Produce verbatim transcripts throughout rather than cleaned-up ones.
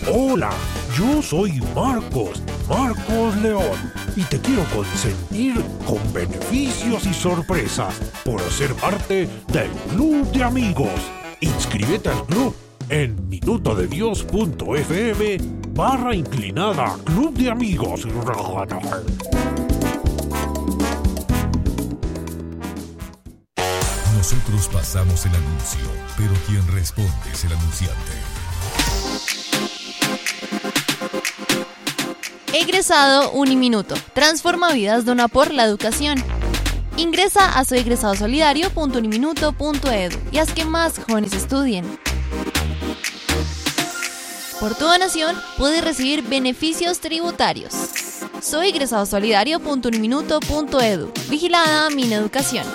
Hola, yo soy Marcos, Marcos León, y te quiero consentir con beneficios y sorpresas por ser parte del Club de Amigos. Inscríbete al club en minutodedios.fm barra inclinada Club de Amigos. Nosotros pasamos el anuncio, pero quien responde es el anunciante. Egresado Uniminuto. Transforma vidas, dona por la educación. Ingresa a soy egresado solidario punto uniminuto punto edu y haz que más jóvenes estudien. Por tu donación puedes recibir beneficios tributarios. soy egresado solidario punto uniminuto punto edu. Vigilada Mineducación.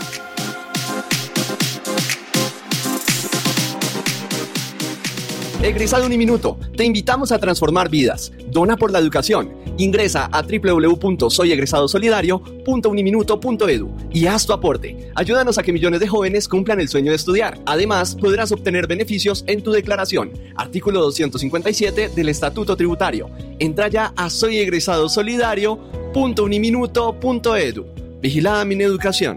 Egresado Uniminuto, te invitamos a transformar vidas. Dona por la educación. Ingresa a doble u doble u doble u punto soy egresado solidario punto uniminuto punto edu y haz tu aporte. Ayúdanos a que millones de jóvenes cumplan el sueño de estudiar. Además, podrás obtener beneficios en tu declaración. Artículo doscientos cincuenta y siete del Estatuto Tributario. Entra ya a soy egresado solidario punto uniminuto punto edu. Vigilada Mineducación.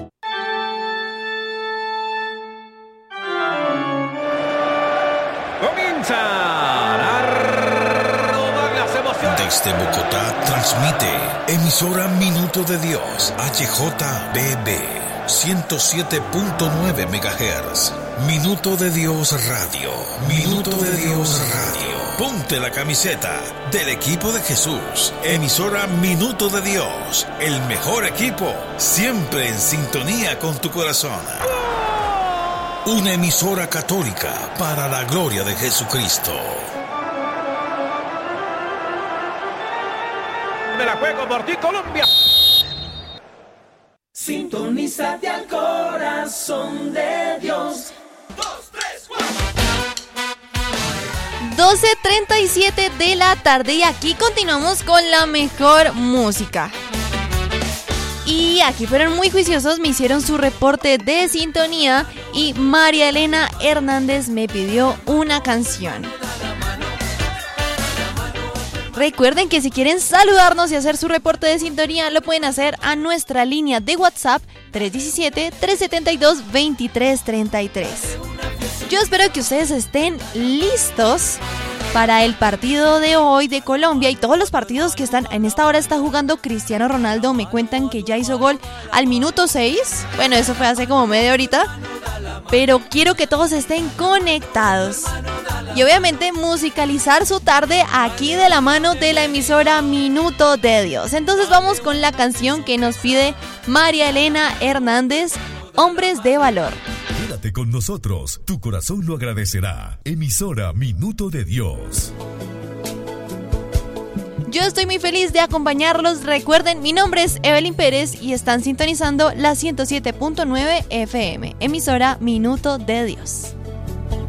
Desde Bogotá transmite emisora Minuto de Dios H J B B ciento siete punto nueve megahertz. Minuto de Dios Radio. Minuto de Dios Radio. Ponte la camiseta del equipo de Jesús. Emisora Minuto de Dios. El mejor equipo, siempre en sintonía con tu corazón. Una emisora católica para la gloria de Jesucristo. Me la juego por ti, Colombia. Sintonízate al corazón de Dios. Dos, tres, cuatro. doce treinta y siete de la tarde y aquí continuamos con la mejor música. Y aquí fueron muy juiciosos, me hicieron su reporte de sintonía y María Elena Hernández me pidió una canción. Recuerden que si quieren saludarnos y hacer su reporte de sintonía, lo pueden hacer a nuestra línea de WhatsApp tres uno siete, tres siete dos, dos tres tres tres. Yo espero que ustedes estén listos para el partido de hoy de Colombia y todos los partidos que están en esta hora. Está jugando Cristiano Ronaldo, me cuentan que ya hizo gol al minuto seis. Bueno, eso fue hace como media horita, pero quiero que todos estén conectados y obviamente musicalizar su tarde aquí de la mano de la emisora Minuto de Dios. Entonces vamos con la canción que nos pide María Elena Hernández, Hombres de Valor. Quédate con nosotros, tu corazón lo agradecerá. Emisora Minuto de Dios. Yo estoy muy feliz de acompañarlos. Recuerden, mi nombre es Evelyn Pérez y están sintonizando la ciento siete punto nueve F M, emisora Minuto de Dios.